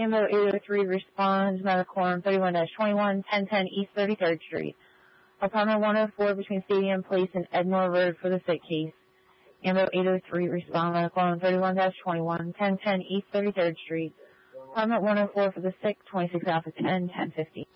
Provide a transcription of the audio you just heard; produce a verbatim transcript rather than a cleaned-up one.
Ambo eight oh three responds, medical on thirty-one dash twenty-one, ten ten East thirty-third Street. Apartment one oh four between Stadium Place and Edmore Road for the sick case. Ambo eight oh three respond, medical on thirty-one dash twenty-one, ten ten East thirty-third Street. Apartment one oh four for the sick, twenty-six Alpha ten, ten fifty.